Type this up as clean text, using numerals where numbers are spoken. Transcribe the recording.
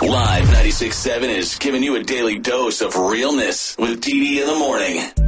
Live 96.7 is giving you a daily dose of realness with DD in the morning.